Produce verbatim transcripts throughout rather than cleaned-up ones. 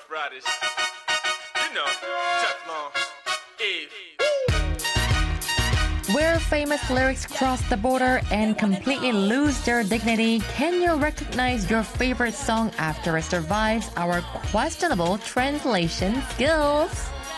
Rough Riders. You know, Teflon, Eve. Where famous lyrics cross the border and completely lose their dignity, can you recognize your favorite song after it survives our questionable translation skills?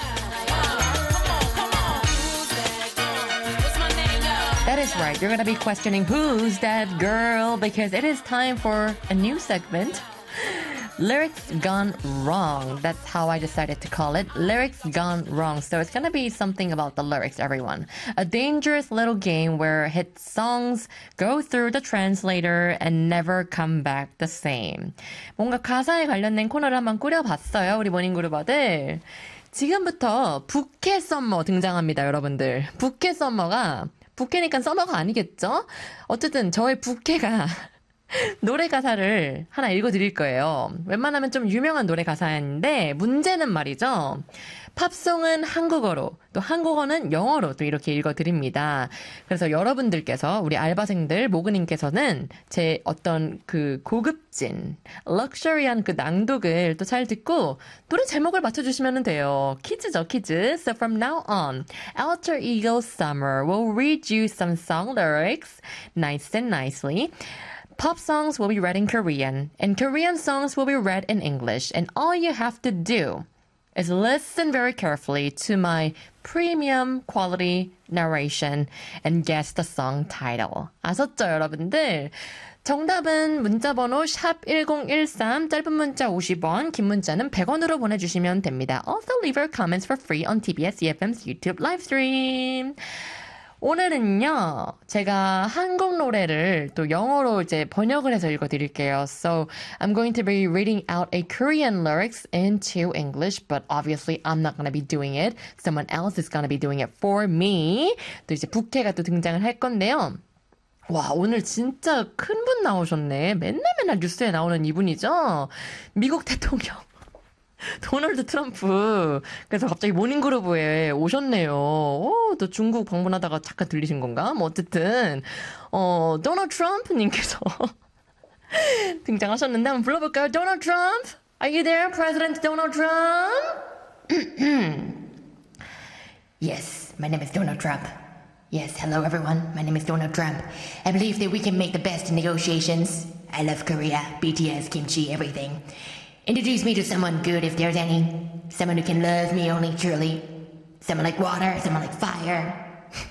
That is right. You're going to be questioning who's that girl because it is time for a new segment. Lyrics Gone Wrong. That's how I decided to call it. Lyrics Gone Wrong. So it's going to be something about the lyrics, everyone. A dangerous little game where hit songs go through the translator and never come back the same. 뭔가 가사에 관련된 코너를 한번 꾸려봤어요. 우리 모닝그룹 아들. 지금부터 부캐 썸머 등장합니다, 여러분들. 부캐 썸머가 부캐니까 썸머가 아니겠죠? 어쨌든 저의 부캐가 노래 가사를 하나 읽어드릴 거예요. 웬만하면 좀 유명한 노래 가사인데 문제는 말이죠. 팝송은 한국어로 또 한국어는 영어로 또 이렇게 읽어드립니다. 그래서 여러분들께서 우리 알바생들 모그님께서는 제 어떤 그 고급진 럭셔리한 그 낭독을 또 잘 듣고 노래 제목을 맞춰주시면 돼요. 퀴즈죠, 퀴즈. So from now on, Alter Ego Summer will read you some song lyrics nice and nicely. Pop songs will be read in Korean, and Korean songs will be read in English. And all you have to do is listen very carefully to my premium quality narration and guess the song title. 아셨죠, 여러분들? 정답은 문자번호 샵 일공일삼, 짧은 문자 오십 원, 긴 문자는 백 원으로 보내주시면 됩니다. Also leave your comments for free on 티비에스 이에프엠's YouTube live stream. 오늘은요, 제가 한국 노래를 또 영어로 이제 번역을 해서 읽어드릴게요. So, I'm going to be reading out a Korean lyrics into English, but obviously I'm not going to be doing it. Someone else is going to be doing it for me. 또 이제 부캐가 또 등장을 할 건데요. 와, 오늘 진짜 큰 분 나오셨네. 맨날 맨날 뉴스에 나오는 이분이죠. 미국 대통령. 도널드 트럼프. 그래서 갑자기 모닝그룹에 오셨네요. 오, 또 중국 방문하다가 잠깐 들리신 건가? 뭐 어쨌든 어, 도널드 트럼프님께서 등장하셨는데 한번 불러볼까요? 도널드 트럼프? Are you there, President Donald Trump? Yes, my name is Donald Trump. Yes, hello everyone. My name is Donald Trump. I believe that we can make the best negotiations. I love Korea, B T S, kimchi, everything. Introduce me to someone good if there's any. Someone who can love me only truly. Someone like water, someone like fire.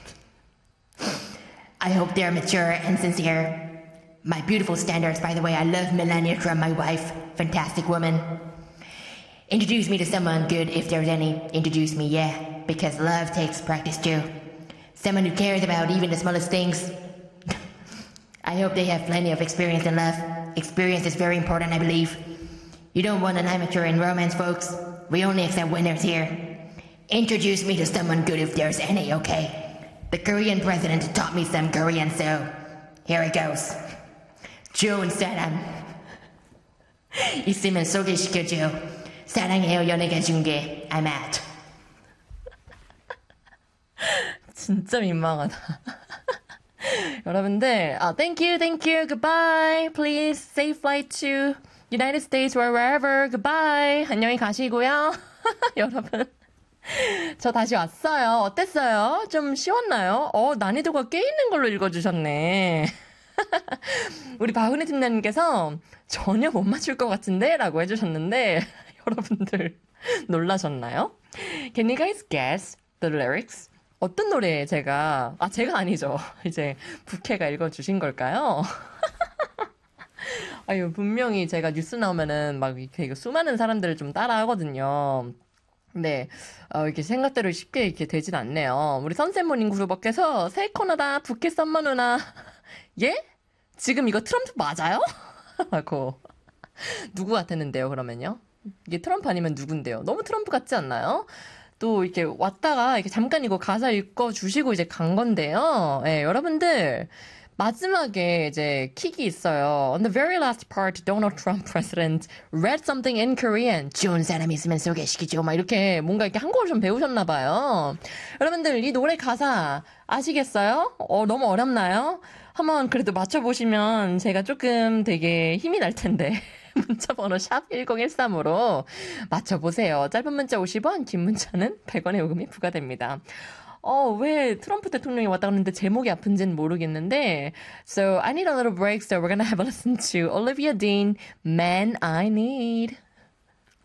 I hope they're mature and sincere. My beautiful standards, by the way, I love Melania Trump, my wife. Fantastic woman. Introduce me to someone good if there's any. Introduce me, yeah, because love takes practice too. Someone who cares about even the smallest things. I hope they have plenty of experience in love. Experience is very important, I believe. You don't want an amateur in romance, folks. We only accept winners here. Introduce me to someone good if there's any, okay? The Korean president taught me some Korean, so here it goes. 좋은 사람 있으면 소개시켜줘. 사랑해요, 연예계 중계. I'm out. 진짜 민망하다. 여러분들, 아, thank you, thank you, goodbye. Please, safe flight to United States or wherever. Goodbye. 안녕히 가시고요. 여러분, 저 다시 왔어요. 어땠어요? 좀 쉬웠나요? 어, 난이도가 꽤 있는 걸로 읽어주셨네. 우리 박은혜 팀장님께서 전혀 못 맞출 것 같은데? 라고 해주셨는데 여러분들 놀라셨나요? Can you guys guess the lyrics? 어떤 노래 제가, 아, 제가 아니죠. 이제 부캐가 읽어주신 걸까요? 아유, 분명히 제가 뉴스 나오면은 막 이렇게 수많은 사람들을 좀 따라 하거든요. 네, 어, 이렇게 생각대로 쉽게 이렇게 되진 않네요. 우리 선셋모닝 그룹업께서 새 코너다, 부캐 썸머 누나. 예? 지금 이거 트럼프 맞아요? 라고. 누구 같았는데요, 그러면요? 이게 트럼프 아니면 누군데요? 너무 트럼프 같지 않나요? 또 이렇게 왔다가 이렇게 잠깐 이거 가사 읽어주시고 이제 간 건데요. 네, 여러분들. 마지막에 이제 킥이 있어요. On the very last part, Donald Trump president read something in Korean. 좋은 사람 있으면 소개시키죠. 막 이렇게 뭔가 이렇게 한국어를 좀 배우셨나 봐요. 여러분들 이 노래 가사 아시겠어요? 어, 너무 어렵나요? 한번 그래도 맞춰보시면 제가 조금 되게 힘이 날 텐데. 문자번호 샵 일공일삼으로 맞춰보세요. 짧은 문자 오십 원, 긴 문자는 백 원의 요금이 부과됩니다. 어, 왜 트럼프 대통령이 왔다 갔는데 제목이 아픈지는 모르겠는데 So I need a little break, so we're gonna have a listen to Olivia Dean, Man I Need.